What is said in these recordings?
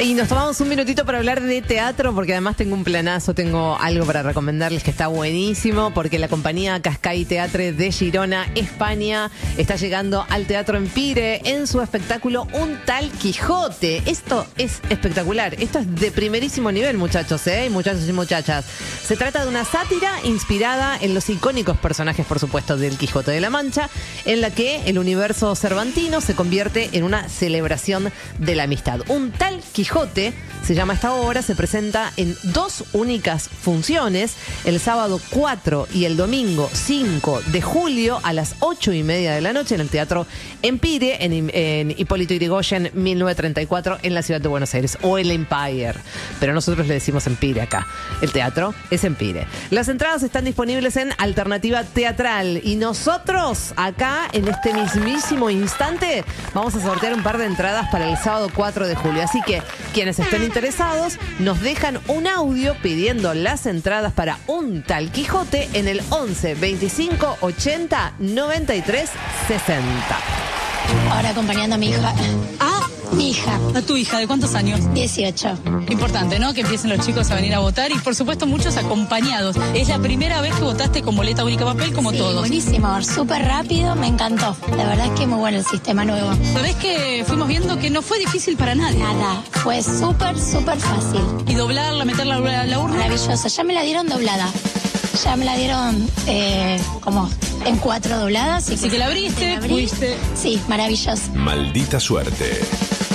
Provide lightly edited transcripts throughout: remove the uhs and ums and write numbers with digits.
Y nos tomamos un minutito para hablar de teatro, porque además tengo un planazo, tengo algo para recomendarles que está buenísimo, porque la compañía Cascai Teatre de Girona, España, está llegando al Teatro Empire en su espectáculo Un Tal Quijote. Esto es espectacular, esto es de primerísimo nivel, muchachos, muchachos y muchachas. Se trata de una sátira inspirada en los icónicos personajes, por supuesto, del Quijote de la Mancha, en la que el universo cervantino se convierte en una celebración de la amistad. Un Tal Quijote se llama esta obra, se presenta en 2 únicas funciones, el sábado 4 y el domingo 5 de julio a las 8:30 de la noche en el Teatro Empire, en Hipólito Yrigoyen 1934 en la ciudad de Buenos Aires, o el Empire, pero nosotros le decimos Empire acá. El teatro es Empire. Las entradas están disponibles en Alternativa Teatral y nosotros acá en este mismísimo instante vamos a sortear un par de entradas para el sábado 4 de julio, así que quienes estén interesados nos dejan un audio pidiendo las entradas para Un Tal Quijote en el 11 25 80 93 60. Ahora acompañando a mi hija. Mi hija. ¿A tu hija de cuántos años? 18. Importante, ¿no? Que empiecen los chicos a venir a votar y, por supuesto, muchos acompañados. Es la primera vez que votaste con boleta única papel, como Sí, todos. buenísimo, súper rápido, me encantó. La verdad es que muy bueno el sistema nuevo. ¿Sabés que fuimos viendo que no fue difícil para nadie? Nada, fue súper fácil. Y doblarla, meterla a la urna. Maravilloso, ya me la dieron doblada. Ya me la dieron como en 4 dobladas. Así que la abriste, fuiste. Sí, maravilloso. Maldita suerte.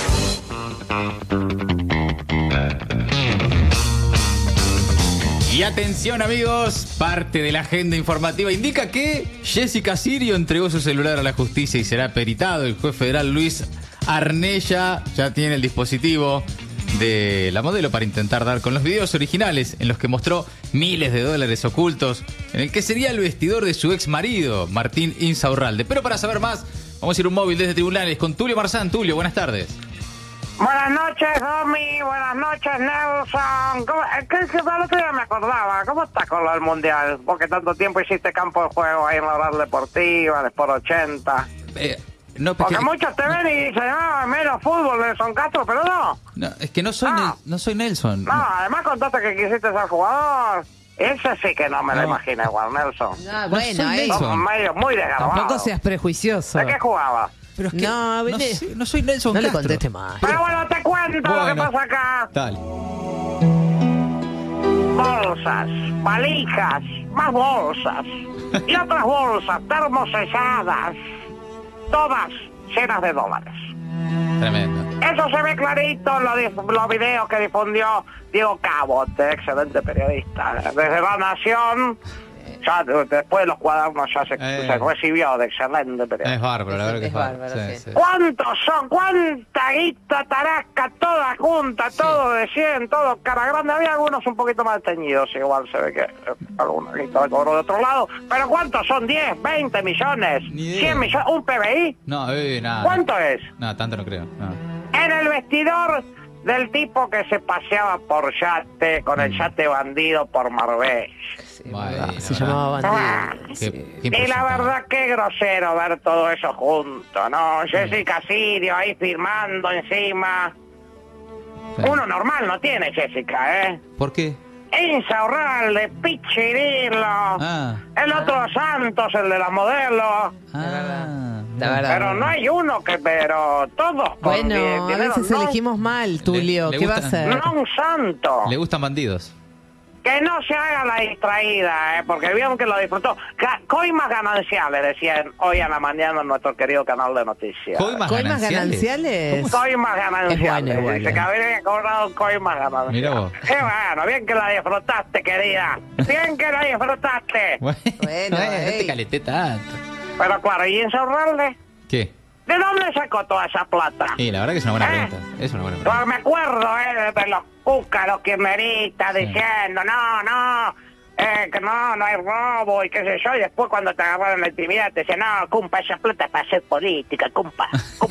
Y atención, amigos, parte de la agenda informativa indica que Jessica Sirio entregó su celular a la justicia y será peritado. El juez federal Luis Arnella ya tiene el dispositivo de la modelo para intentar dar con los videos originales en los que mostró miles de dólares ocultos en el que sería el vestidor de su ex marido, Martín Insaurralde. Pero para saber más, vamos a ir a un móvil desde tribunales con Tulio Marzán. Tulio, buenas tardes. Buenas noches, Domi. Buenas noches, Nelson. ¿Qué el otro día me acordaba? ¿Cómo estás con lo del Mundial? Porque tanto tiempo hiciste campo de juego ahí en la Oral Deportiva, de Sport 80. No, porque muchos te ven y dicen, menos fútbol, Nelson Castro, pero no. No, es que no soy Nelson. No, además contaste que quisiste ser jugador. Ese sí que no me lo imagino igual, Nelson. No, bueno, Son medio muy desgarbados. tampoco seas prejuicioso. ¿De qué jugaba? Pero es que no soy Nelson no le Castro. conteste más. Pero bueno, te cuento lo que pasa acá. Dale. Bolsas, valijas, más bolsas y otras bolsas termoselladas, todas llenas de dólares. Tremendo. Eso se ve clarito en los videos que difundió Diego Cabot, excelente periodista. Desde La Nación, ya después de los cuadernos ya se recibió de excelente periodista. Es bárbaro, la verdad que Es bárbaro, sí. ¿Cuántos son? ¿Cuánta guita tarasca? Toda junta, todo de 100, todo cara grande. Había algunos un poquito más teñidos, igual se ve que alguna guita la cobró de otro lado. Pero ¿cuántos son? ¿10, 20 millones? ¿100 millones? ¿Un PBI? No, nada. ¿Cuánto es? No, tanto no creo. No. En el vestidor del tipo que se paseaba por yate, con el yate bandido por Marbella. Se llamaba Bandido. Y la verdad, qué grosero ver todo eso junto, ¿no? Jessica Sirio ahí firmando encima. Sí. Uno normal no tiene Jessica, ¿eh? ¿Por qué? Insaurralde, Pichirilo, el otro Santos, el de la modelo. La verdad. Pero no hay uno pero todos con Bueno, a dinero, veces no, elegimos mal, Tulio. le ¿Qué va a gustan- hacer? no un santo. Le gustan bandidos. Que no se haga la distraída, porque vieron que lo disfrutó. Coimas gananciales, decían hoy a la mañana en nuestro querido canal de noticias. ¿Coimas ¿Coimas gananciales? Coimas gananciales. Es bueno. Dice que habría cobrado coimas gananciales. Mirá vos. Qué bueno, bien que la disfrutaste, querida. Bien que la disfrutaste. Bueno, no te caleté tanto. Pero claro, ¿y Insaurralde? ¿Qué? ¿De dónde sacó toda esa plata? Sí, la verdad que es una buena pregunta. Es una buena pregunta. Pues me acuerdo, de los cúcaros kirchneristas diciendo, que no hay robo y qué sé yo, y después cuando te agarraron la intimidad te decían, no, compa, esa plata es para hacer política, compa,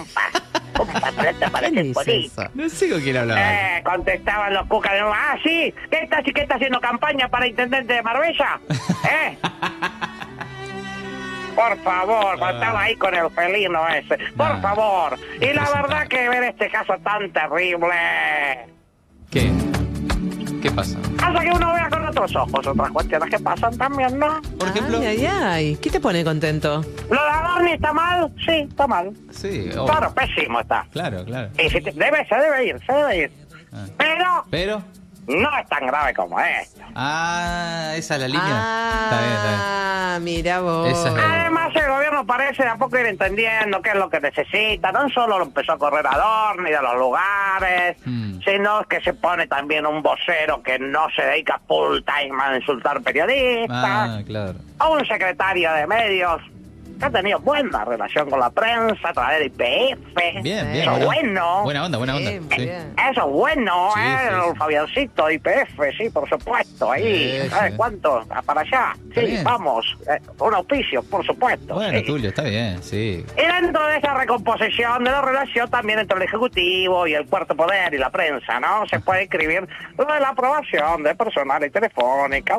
plata para hacer política. No sé con quién hablaba. Contestaban los cúcaros, sí, ¿qué está haciendo campaña para intendente de Marbella? Por favor, estaba ahí con el felino ese. Por favor. Y la verdad que ver este caso tan terrible... ¿Qué? ¿Qué pasa? Hace que uno vea con otros ojos otras cuestiones que pasan también, ¿no? Por ejemplo. Ay. ¿Qué te pone contento? ¿Lo de Adorni está mal? Sí, está mal. Sí, Claro, pésimo está. Claro. Y se debe ir. Ah. Pero no es tan grave como esto. Esa es la línea. Está bien. Mira vos. Esa es la- Además, el gobierno parece de a poco ir entendiendo qué es lo que necesita. No solo lo empezó a correr Adorni de los lugares, sino que se pone también un vocero que no se dedica full time a insultar periodistas. Claro. A un secretario de medios que ha tenido buena relación con la prensa a través de IPF. Bien. Eso es bueno. Buena onda. Bien, Sí. bien. Eso es bueno, Sí, sí. El Fabiancito de IPF, sí, por supuesto. Ahí, Sí, ¿sabes sí. cuánto? Para allá. Está Sí, bien. vamos. Un auspicio, por supuesto. Bueno, sí. Tulio, está bien, sí. Y dentro de esa recomposición de la relación también entre el Ejecutivo y el Cuarto Poder y la prensa, ¿no? Se puede escribir lo de la aprobación de personal y telefónica.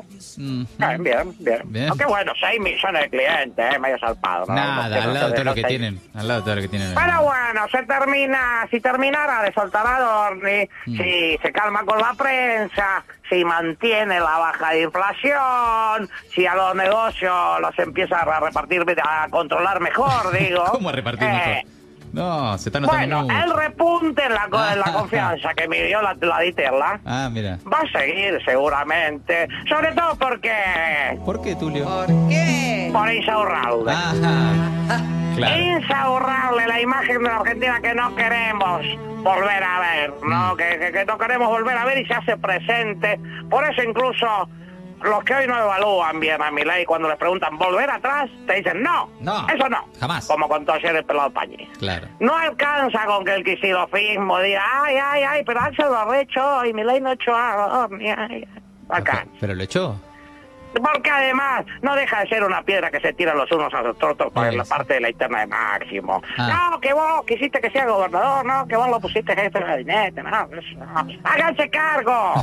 Bien. Aunque bueno, 6 millones de clientes, medio salpado, ¿no? Nada, al lado de todo lo que tienen. Al lado de todo lo que tienen. Pero bueno, si terminara de soltar a Adorni, si se calma con la prensa, si mantiene la baja de inflación, si a los negocios los empieza a repartir, a controlar mejor, digo. ¿Cómo a repartir mejor? No, se está notando Bueno, mucho. el repunte en la confianza que me dio la Diterla Mira. va a seguir seguramente, sobre todo porque ¿Por qué, Tulio? ¿Por qué? por Insaurralde. Claro. Insaurrable la imagen de la Argentina que no queremos volver a ver, ¿no? Que no queremos volver a ver y se hace presente. Por eso incluso los que hoy no evalúan bien a Milei, cuando les preguntan ¿volver atrás? Te dicen no, eso no. Jamás. Como contó ayer el pelado Pañi. Claro. No alcanza con que el quisilofismo diga ay, pero Axel lo ha hecho y Milei no ha hecho nada. Acá. Pero lo echó. Porque además no deja de ser una piedra que se tiran los unos a los otros por la Sí. parte de la interna de Máximo. No, que vos quisiste que sea gobernador, no, que vos lo pusiste jefe de gabinete, no, eso no. ¡Háganse cargo!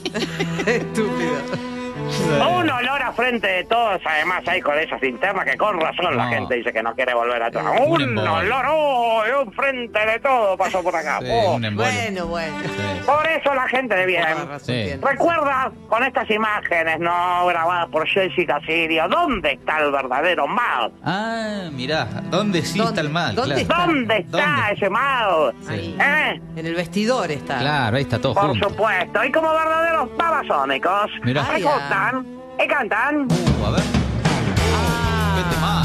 Estúpido. Un olor a frente de todos, además hay con esas internas que con razón la gente dice que no quiere volver atrás. Un Un embole. olor, un frente de todo pasó por acá. Sí, Oh. un embole. Bueno. Sí. Por eso la gente de bien Sí. recuerda con estas imágenes no grabadas por Jessica Sirio, ¿dónde está el verdadero mal? Mirá, ¿dónde sí está el mal? ¿Dónde Claro. ¿Dónde está ese mal? Ahí. ¿Eh? En el vestidor está. Claro, ahí está todo Por junto. supuesto, y como verdaderos babasónicos, Mirá. se gustan y cantan. A ver. Qué tema.